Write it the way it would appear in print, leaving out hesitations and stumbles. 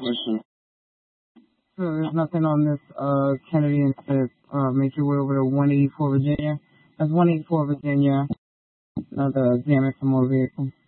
What's your So there's nothing on this Kennedy and make your way over to 184 Virginia. That's 184 Virginia. Another examine for more vehicles.